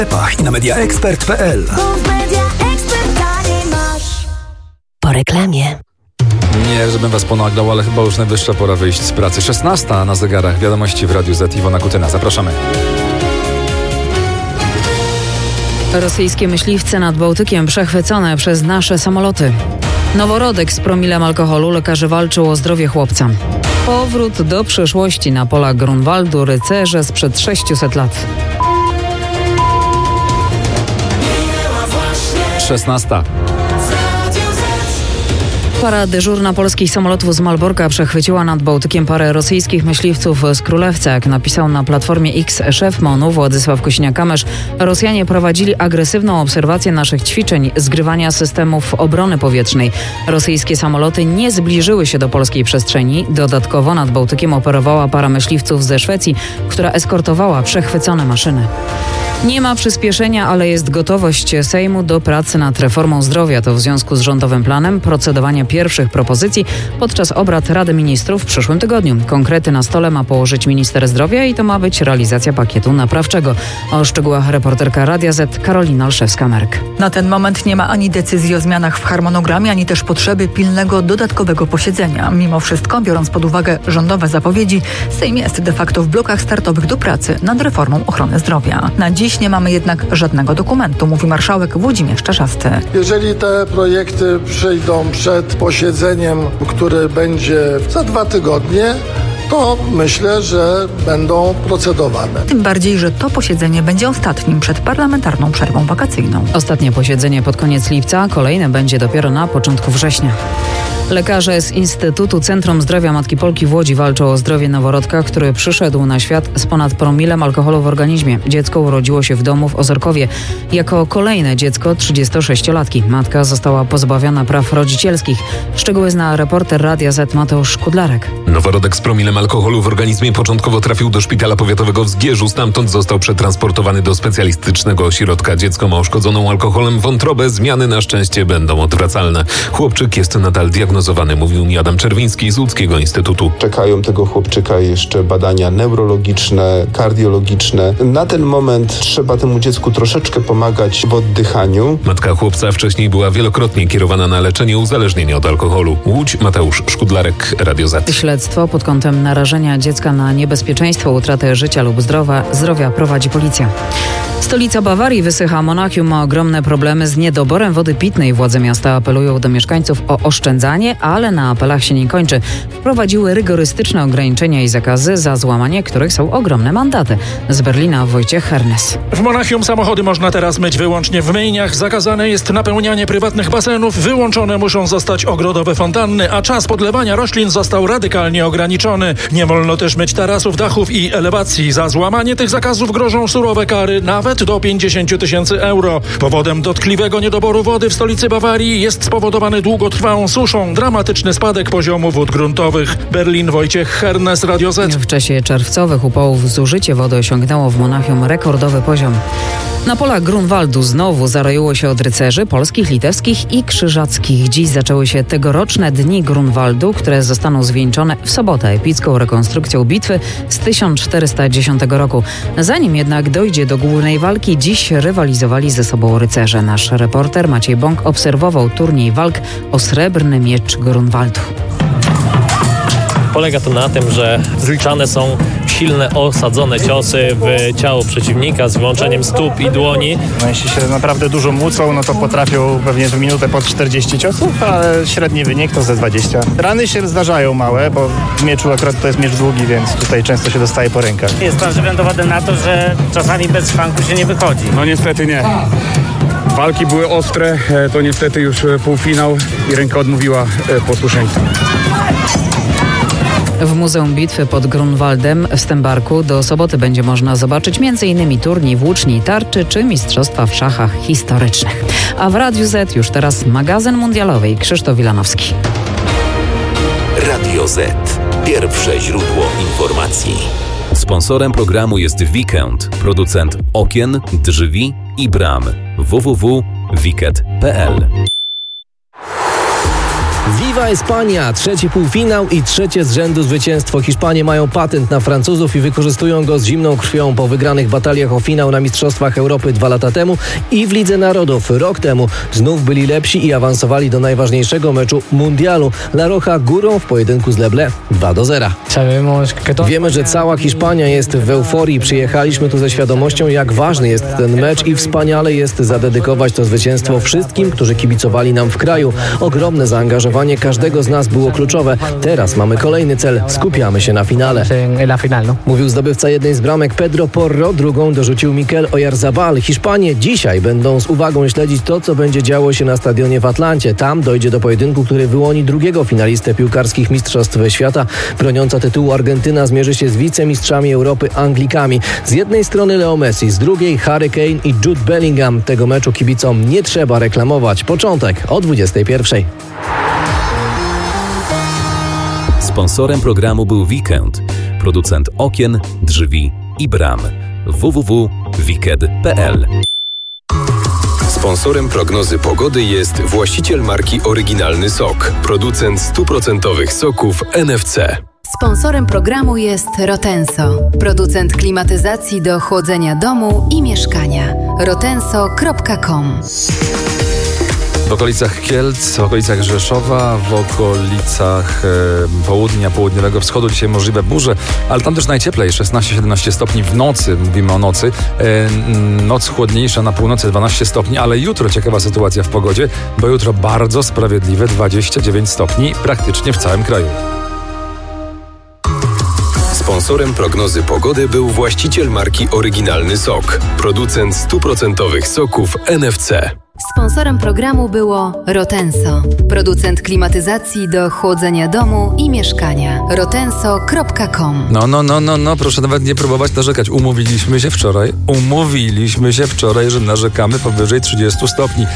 sklepach i na mediaexpert.pl. Po reklamie. Nie, żebym was ponaglał, ale chyba już najwyższa pora wyjść z pracy. 16 na zegarach. Wiadomości w Radiu Z. Iwona Kutyna. Zapraszamy. Rosyjskie myśliwce nad Bałtykiem przechwycone przez nasze samoloty. Noworodek z promilem alkoholu. Lekarze walczą o zdrowie chłopca. Powrót do przeszłości na polach Grunwaldu. Rycerze sprzed 600 lat. 16. Para dyżurna polskich samolotów z Malborka przechwyciła nad Bałtykiem parę rosyjskich myśliwców z Królewca. Jak napisał na Platformie X szef MON-u Władysław Kosiniak-Kamysz, Rosjanie prowadzili agresywną obserwację naszych ćwiczeń zgrywania systemów obrony powietrznej. Rosyjskie samoloty nie zbliżyły się do polskiej przestrzeni. Dodatkowo nad Bałtykiem operowała para myśliwców ze Szwecji, która eskortowała przechwycone maszyny. Nie ma przyspieszenia, ale jest gotowość Sejmu do pracy nad reformą zdrowia. To w związku z rządowym planem procedowania pierwszych propozycji podczas obrad Rady Ministrów w przyszłym tygodniu. Konkrety na stole ma położyć minister zdrowia i to ma być realizacja pakietu naprawczego. O szczegółach reporterka Radia Z Karolina Olszewska-Merk. Na ten moment nie ma ani decyzji o zmianach w harmonogramie, ani też potrzeby pilnego dodatkowego posiedzenia. Mimo wszystko, biorąc pod uwagę rządowe zapowiedzi, Sejm jest de facto w blokach startowych do pracy nad reformą ochrony zdrowia. Na dziś nie mamy jednak żadnego dokumentu, mówi marszałek Włodzimierz Czarzasty. Jeżeli te projekty przyjdą przed posiedzeniem, które będzie za 2 tygodnie, to myślę, że będą procedowane. Tym bardziej, że to posiedzenie będzie ostatnim przed parlamentarną przerwą wakacyjną. Ostatnie posiedzenie pod koniec lipca, kolejne będzie dopiero na początku września. Lekarze z Instytutu Centrum Zdrowia Matki Polki w Łodzi walczą o zdrowie noworodka, który przyszedł na świat z ponad promilem alkoholu w organizmie. Dziecko urodziło się w domu w Ozorkowie. Jako kolejne dziecko 36-latki. Matka została pozbawiona praw rodzicielskich. Szczegóły zna reporter Radia Z Mateusz Kudlarek. Noworodek z promilem alkoholu w organizmie początkowo trafił do szpitala powiatowego w Zgierzu. Stamtąd został przetransportowany do specjalistycznego ośrodka. Dziecko ma uszkodzoną alkoholem wątrobę. Zmiany na szczęście będą odwracalne. Chłopczyk jest nadal diagnozowany, mówił mi Adam Czerwiński z Łódzkiego Instytutu. Czekają tego chłopczyka jeszcze badania neurologiczne, kardiologiczne. Na ten moment trzeba temu dziecku troszeczkę pomagać w oddychaniu. Matka chłopca wcześniej była wielokrotnie kierowana na leczenie uzależnienia od alkoholu. Łódź, Mateusz Szkudlarek, Radio Z. Śledztwo pod kątem narażenia dziecka na niebezpieczeństwo utraty życia lub zdrowia prowadzi policja. Stolica Bawarii wysycha. Monachium ma ogromne problemy z niedoborem wody pitnej. Władze miasta apelują do mieszkańców o oszczędzanie, ale na apelach się nie kończy. Wprowadziły rygorystyczne ograniczenia i zakazy, za złamanie których są ogromne mandaty. Z Berlina Wojciech Hernes. W Monachium samochody można teraz myć wyłącznie w myjniach. Zakazane jest napełnianie prywatnych basenów. Wyłączone muszą zostać ogrodowe fontanny, a czas podlewania roślin został radykalnie ograniczony. Nie wolno też myć tarasów, dachów i elewacji. Za złamanie tych zakazów grożą surowe kary, nawet do 50 000 euro. Powodem dotkliwego niedoboru wody w stolicy Bawarii jest spowodowany długotrwałą suszą. Dramatyczny spadek poziomu wód gruntowych. Berlin, Wojciech Hernes, Radio Z. W czasie czerwcowych upałów zużycie wody osiągnęło w Monachium rekordowy poziom. Na polach Grunwaldu znowu zaroiło się od rycerzy polskich, litewskich i krzyżackich. Dziś zaczęły się tegoroczne Dni Grunwaldu, które zostaną zwieńczone w sobotę epicką rekonstrukcją bitwy z 1410 roku. Zanim jednak dojdzie do głównej walki, dziś rywalizowali ze sobą rycerze. Nasz reporter Maciej Bąk obserwował turniej walk o srebrny miecz Grunwaldu. Polega to na tym, że zliczane są silne, osadzone ciosy w ciało przeciwnika z wyłączeniem stóp i dłoni. No, jeśli się naprawdę dużo mucą, no to potrafią pewnie w minutę pod 40 ciosów, ale średni wynik to ze 20. Rany się zdarzają małe, bo w mieczu akurat to jest miecz długi, więc tutaj często się dostaje po rękach. Jest pan żywią dowodem na to, że czasami bez szwanku się nie wychodzi. No niestety nie. Walki były ostre, to niestety już półfinał i ręka odmówiła posłuszeństwa. W Muzeum Bitwy pod Grunwaldem w Stębarku do soboty będzie można zobaczyć m.in. turniej włóczni i tarczy czy mistrzostwa w szachach historycznych. A w Radiu Z już teraz magazyn mundialowy i Krzysztof Wilanowski. Radio Z. Pierwsze źródło informacji. Sponsorem programu jest Weekend, producent okien, drzwi i bram. www.wiket.pl Viva Espania! Trzeci półfinał i trzecie z rzędu zwycięstwo. Hiszpanie mają patent na Francuzów i wykorzystują go z zimną krwią po wygranych bataliach o finał na Mistrzostwach Europy 2 lata temu i w Lidze Narodów rok temu. Znów byli lepsi i awansowali do najważniejszego meczu mundialu. La Roja górą w pojedynku z Leble 2-0. Wiemy, że cała Hiszpania jest w euforii. Przyjechaliśmy tu ze świadomością, jak ważny jest ten mecz i wspaniale jest zadedykować to zwycięstwo wszystkim, którzy kibicowali nam w kraju. Ogromne zaangażowanie każdego z nas było kluczowe. Teraz mamy kolejny cel. Skupiamy się na finale. Mówił zdobywca jednej z bramek Pedro Porro, drugą dorzucił Mikel Oyarzabal. Hiszpanie dzisiaj będą z uwagą śledzić to, co będzie działo się na stadionie w Atlancie. Tam dojdzie do pojedynku, który wyłoni drugiego finalistę piłkarskich Mistrzostw Świata. Broniąca tytułu Argentyna zmierzy się z wicemistrzami Europy Anglikami. Z jednej strony Leo Messi, z drugiej Harry Kane i Jude Bellingham. Tego meczu kibicom nie trzeba reklamować. Początek o 21:00. Sponsorem programu był Weekend, producent okien, drzwi i bram. www.wicked.pl. Sponsorem prognozy pogody jest właściciel marki Oryginalny Sok, producent 100% soków NFC. Sponsorem programu jest Rotenso, producent klimatyzacji do chłodzenia domu i mieszkania. rotenso.com. W okolicach Kielc, w okolicach Rzeszowa, w okolicach południa, południowego wschodu dzisiaj możliwe burze, ale tam też najcieplej, 16-17 stopni w nocy, mówimy o nocy. Noc chłodniejsza na północy, 12 stopni, ale jutro ciekawa sytuacja w pogodzie, bo jutro bardzo sprawiedliwe 29 stopni praktycznie w całym kraju. Sponsorem prognozy pogody był właściciel marki Oryginalny Sok, producent 100% soków NFC. Sponsorem programu było Rotenso, producent klimatyzacji do chłodzenia domu i mieszkania. rotenso.com. No, proszę nawet nie próbować narzekać. Umówiliśmy się wczoraj, że narzekamy powyżej 30 stopni.